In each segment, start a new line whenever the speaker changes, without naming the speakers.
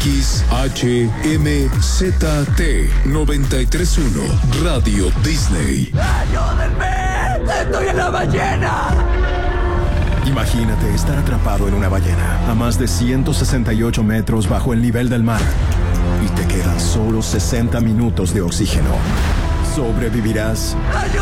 93.1 Radio Disney.
¡Ayúdenme! ¡Estoy en la ballena!
Imagínate estar atrapado en una ballena a más de 168 metros bajo el nivel del mar y te quedan solo 60 minutos de oxígeno. ¿Sobrevivirás?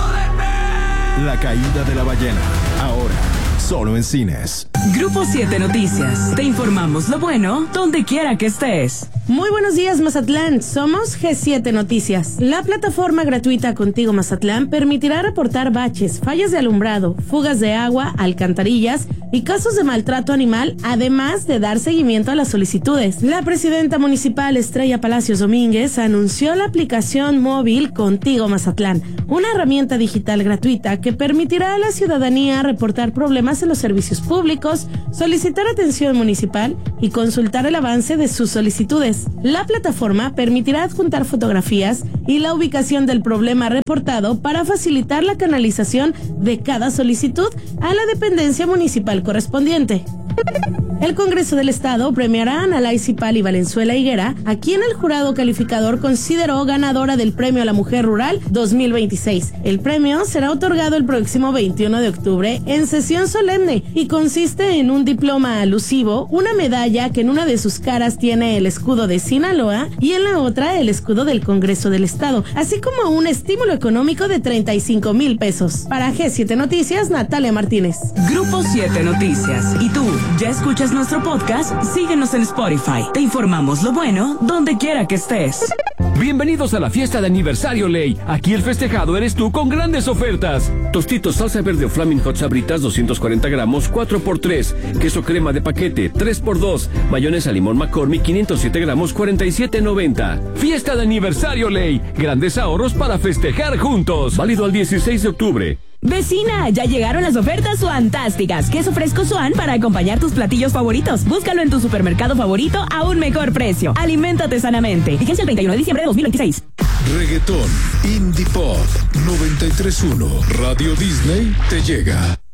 ¡Ayúdenme!
La caída de la ballena, ahora, solo en cines.
Grupo 7 Noticias. Te informamos lo bueno donde quiera que estés.
Muy buenos días, Mazatlán. Somos G7 Noticias. La plataforma gratuita Contigo Mazatlán permitirá reportar baches, fallas de alumbrado, fugas de agua, alcantarillas y casos de maltrato animal, además de dar seguimiento a las solicitudes. La presidenta municipal Estrella Palacios Domínguez anunció la aplicación móvil Contigo Mazatlán, una herramienta digital gratuita que permitirá a la ciudadanía reportar problemas en los servicios públicos, solicitar atención municipal y consultar el avance de sus solicitudes. La plataforma permitirá adjuntar fotografías y la ubicación del problema reportado para facilitar la canalización de cada solicitud a la dependencia municipal correspondiente. El Congreso del Estado premiará a Analay Cipal y Valenzuela Higuera, a quien el jurado calificador consideró ganadora del Premio a la Mujer Rural 2026. El premio será otorgado el próximo 21 de octubre en sesión solemne y consiste en un diploma alusivo, una medalla que en una de sus caras tiene el escudo de Sinaloa y en la otra el escudo del Congreso del Estado, así como un estímulo económico de 35,000 pesos. Para G7 Noticias, Natalia Martínez.
Grupo 7 Noticias. ¿Y tú, ya escuchas nuestro podcast? Síguenos en Spotify. Te informamos lo bueno donde quiera que estés.
Bienvenidos a la fiesta de aniversario Ley. Aquí el festejado eres tú con grandes ofertas. Tostitos salsa verde o Flaming Hot Sabritas 240 gramos 4x3. Queso crema de paquete 3x2. Mayonesa limón McCormick 507 gramos 47.90. Fiesta de aniversario Ley. Grandes ahorros para festejar juntos. Válido al 16 de octubre.
Vecina, ya llegaron las ofertas fantásticas. Queso fresco Swan para acompañar tus platillos favoritos. Búscalo en tu supermercado favorito a un mejor precio. Aliméntate sanamente. Vigencia el 31 de diciembre de 2026.
Reggaetón, Indie Pop, 93.1 Radio Disney te llega.